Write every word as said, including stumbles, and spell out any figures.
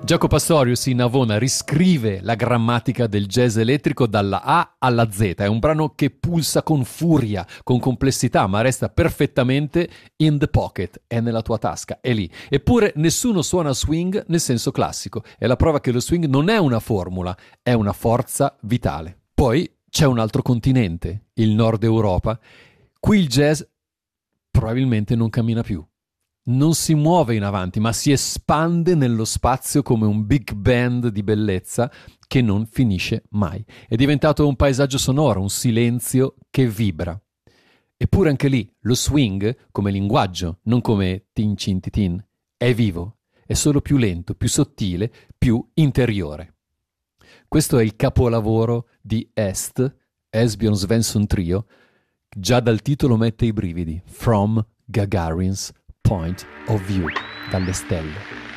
Jaco Pastorius in Navona riscrive la grammatica del jazz elettrico dalla A alla Z. È un brano che pulsa con furia, con complessità, ma resta perfettamente in the pocket, è nella tua tasca, è lì. Eppure nessuno suona swing nel senso classico. È la prova che lo swing non è una formula, è una forza vitale. Poi c'è un altro continente, il Nord Europa. Qui il jazz probabilmente non cammina più. Non si muove in avanti, ma si espande nello spazio come un big band di bellezza che non finisce mai. È diventato un paesaggio sonoro, un silenzio che vibra. Eppure anche lì lo swing, come linguaggio, non come tin cin ti tin, è vivo, è solo più lento, più sottile, più interiore. Questo è il capolavoro di Est, Esbjörn Svensson Trio. Già dal titolo mette i brividi. From Gagarin's Point of View, dalle stelle.